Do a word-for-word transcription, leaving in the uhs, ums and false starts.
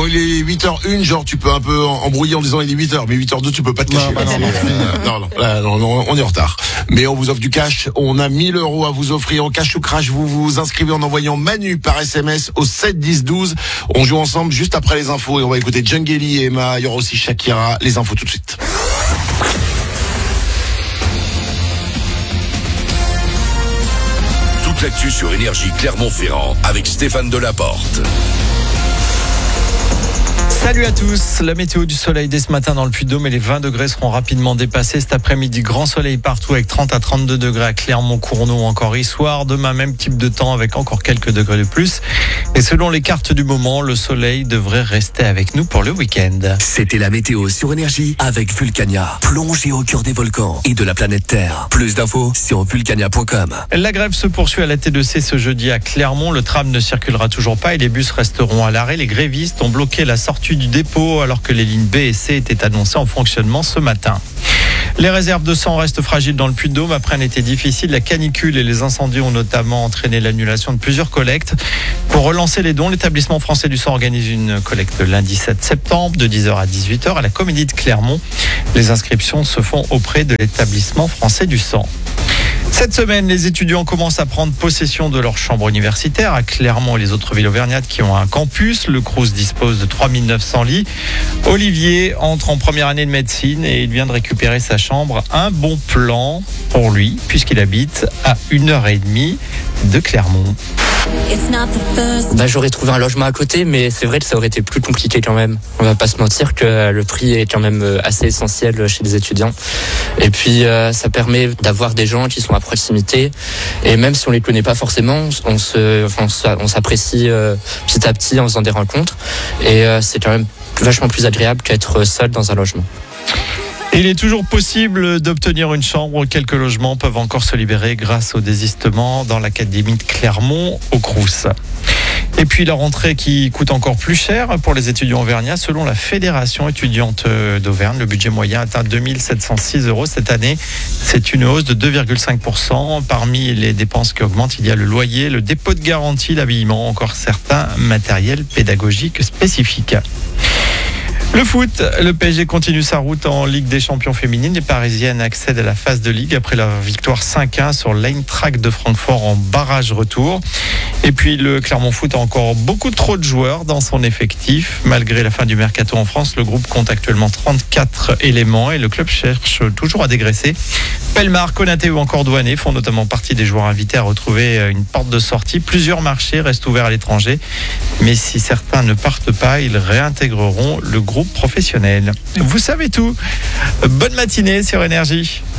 quand il est huit heures une, genre, tu peux un peu embrouiller en disant il est huit heures, mais huit heures deux, tu peux pas te cacher. Non, bah non, non, euh, non, non, là, non, non, on est en retard. Mais on vous offre du cash. On a mille euros à vous offrir en cash ou crash. Vous vous inscrivez en envoyant Manu par S M S au sept dix douze. On joue ensemble juste après les infos et on va écouter Djangeli et Emma. Il y aura aussi Shakira. Les infos tout de suite. Toute l'actu sur Énergie Clermont-Ferrand avec Stéphane Delaporte. Salut à tous, la météo du soleil dès ce matin dans le Puy-de-Dôme et les vingt degrés seront rapidement dépassés cet après-midi. Grand soleil partout avec trente à trente-deux degrés à Clermont, Cournot ou encore Issoire. Demain, même type de temps avec encore quelques degrés de plus. Et selon les cartes du moment, le soleil devrait rester avec nous pour le week-end. C'était la météo sur Énergie avec Vulcania. Plongée au cœur des volcans et de la planète Terre. Plus d'infos sur vulcania point com. La grève se poursuit à la T deux C ce jeudi à Clermont. Le tram ne circulera toujours pas et les bus resteront à l'arrêt. Les grévistes ont bloqué la sortie du dépôt alors que les lignes B et C étaient annoncées en fonctionnement ce matin. Les réserves de sang restent fragiles dans le Puy-de-Dôme après un été difficile. La canicule et les incendies ont notamment entraîné l'annulation de plusieurs collectes. Pour relancer les dons, l'établissement français du sang organise une collecte le lundi sept septembre de dix heures à dix-huit heures à la Comédie de Clermont. Les inscriptions se font auprès de l'établissement français du sang. Cette semaine, les étudiants commencent à prendre possession de leur chambre universitaire à Clermont et les autres villes auvergnates qui ont un campus. Le Crous dispose de trois mille neuf cents lits. Olivier entre en première année de médecine et il vient de récupérer sa chambre. Un bon plan pour lui puisqu'il habite à une heure et demie de Clermont. Bah, j'aurais trouvé un logement à côté, mais c'est vrai que ça aurait été plus compliqué quand même. On va pas se mentir que le prix est quand même assez essentiel chez les étudiants. Et puis euh, ça permet d'avoir des gens qui sont à proximité. Et même si on les connaît pas forcément, on se, enfin, on s'apprécie euh, petit à petit en faisant des rencontres. Et euh, c'est quand même vachement plus agréable qu'être seul dans un logement. Il est toujours possible d'obtenir une chambre. Quelques logements peuvent encore se libérer grâce au désistement dans l'académie de Clermont au Crous. Et puis la rentrée qui coûte encore plus cher pour les étudiants auvergnats. Selon la Fédération étudiante d'Auvergne, le budget moyen atteint deux mille sept cent six euros cette année. C'est une hausse de deux virgule cinq pour cent. Parmi les dépenses qui augmentent, il y a le loyer, le dépôt de garantie, l'habillement, encore certains matériels pédagogiques spécifiques. Le foot, le P S G continue sa route en Ligue des Champions féminines. Les Parisiennes accèdent à la phase de Ligue après la victoire cinq un sur l'Eintracht de Francfort en barrage retour. Et puis le Clermont Foot a encore beaucoup trop de joueurs dans son effectif. Malgré la fin du mercato en France, le groupe compte actuellement trente-quatre éléments et le club cherche toujours à dégraisser. Pellemard, Konaté ou encore Douané font notamment partie des joueurs invités à retrouver une porte de sortie. Plusieurs marchés restent ouverts à l'étranger. Mais si certains ne partent pas, ils réintégreront le groupe professionnel. Vous savez tout. Bonne matinée sur Énergie.